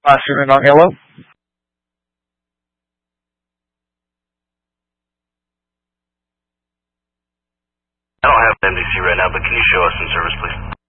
Pastor ng hello? I don't have an MDC right now, but can you show us some service, please?